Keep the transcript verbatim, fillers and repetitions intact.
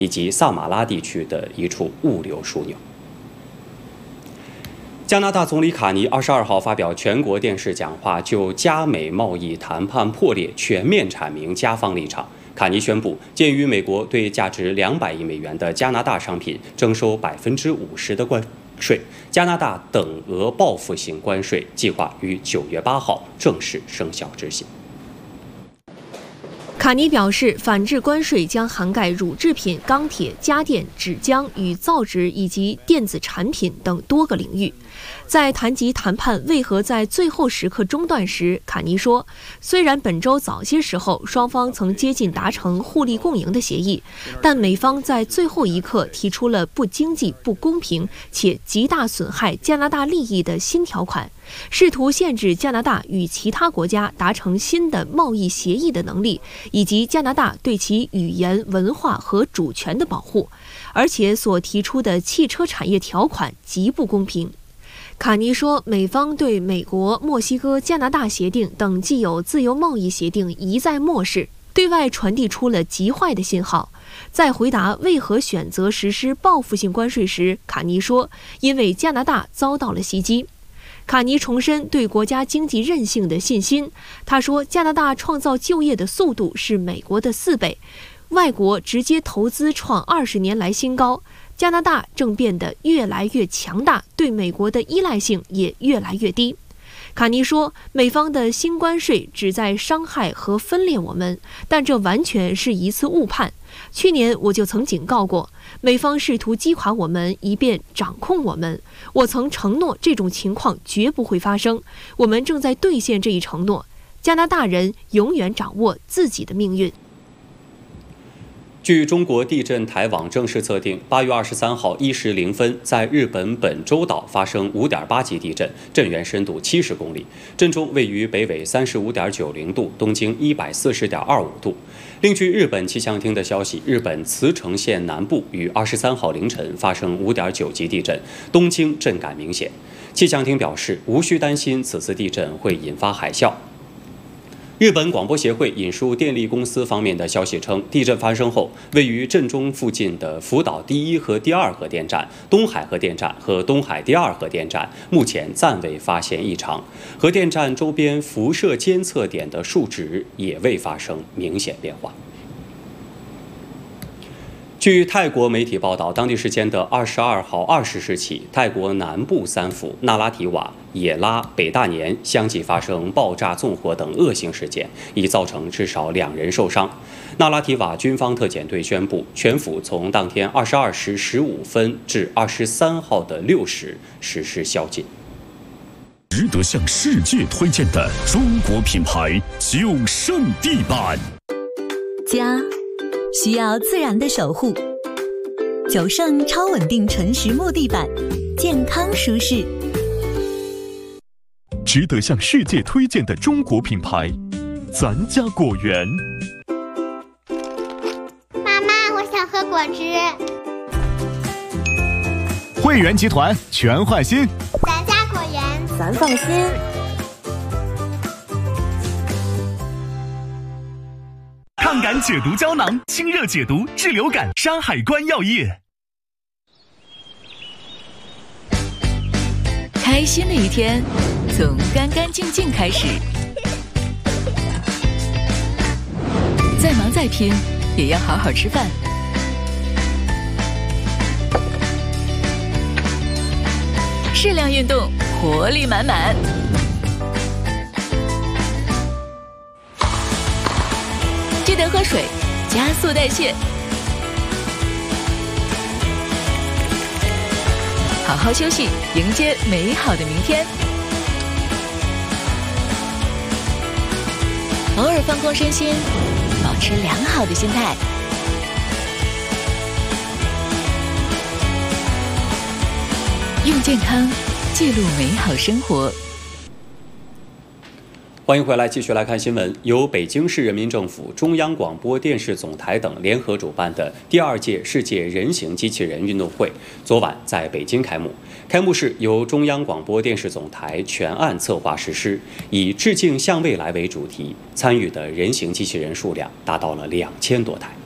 以及萨马拉地区的一处物流枢纽。加拿大总理卡尼二十二号发表全国电视讲话，就加美贸易谈判破裂全面阐明加方立场。卡尼宣布，鉴于美国对价值两百亿美元的加拿大商品征收百分之五十的关税，加拿大等额报复性关税计划于九月八号正式生效执行。 卡尼表示，反制关税将涵盖乳制品、钢铁、家电、纸浆与造纸以及电子产品等多个领域。在谈及谈判为何在最后时刻中断时，卡尼说，虽然本周早些时候双方曾接近达成互利共赢的协议，但美方在最后一刻提出了不经济、不公平且极大损害加拿大利益的新条款，试图限制加拿大与其他国家达成新的贸易协议的能力，以及加拿大对其语言、文化和主权的保护，而且所提出的汽车产业条款极不公平。卡尼说，美方对美国、墨西哥、加拿大协定等既有自由贸易协定一再漠视，对外传递出了极坏的信号。在回答为何选择实施报复性关税时，卡尼说，因为加拿大遭到了袭击。卡尼重申对国家经济韧性的信心。他说，加拿大创造就业的速度是美国的四倍，外国直接投资创二十年来新高。加拿大正变得越来越强大，对美国的依赖性也越来越低。卡尼说，美方的新关税旨在伤害和分裂我们，但这完全是一次误判。去年我就曾警告过，美方试图击垮我们，以便掌控我们。我曾承诺这种情况绝不会发生，我们正在兑现这一承诺。加拿大人永远掌握自己的命运。 据中国地震台网正式测定，八月二十三号一时零分，在日本本州岛发生五点八级地震，震源深度七十公里，震中位于北纬三十五点九零度，东经一百四十点二五度。另据日本气象厅的消息，日本茨城县南部于二十三号凌晨发生五点九级地震，东京震感明显。气象厅表示，无需担心此次地震会引发海啸。日本广播协会引述电力公司方面的消息称，地震发生后，位于震中附近的福岛第一和第二核电站、东海核电站和东海第二核电站目前暂未发现异常，核电站周边辐射监测点的数值也未发生明显变化。据泰国媒体报道，当地时间的二十二号二十时起，泰国南部三府那拉提瓦、野拉、北大年相继发生爆炸、纵火等恶性事件，已造成至少两人受伤。那拉提瓦军方特遣队宣布，全府从当天二十二时十五分至二十三号的六时实施宵禁。 值得向世界推荐的中国品牌九胜地板， 家需要自然的守护，九胜超稳定纯实木地板，健康舒适。 值得向世界推荐的中国品牌，咱家果园。 妈妈，我想喝果汁。 汇源集团全换新， 咱家果园， 咱放心。 抗感解毒胶囊，清热解毒，治流感。山海关药业。 开心的一天，从干干净净开始。再忙再拼，也要好好吃饭。适量运动，活力满满。记得喝水，加速代谢。好好休息，迎接美好的明天。偶尔放空身心，保持良好的心态。用健康记录美好生活。 欢迎回来，继续来看新闻。由北京市人民政府、中央广播电视总台等联合主办的第二届世界人形机器人运动会，昨晚在北京开幕。开幕式由中央广播电视总台全案策划实施，以致敬向未来为主题，参与的人形机器人数量达到了两千多台。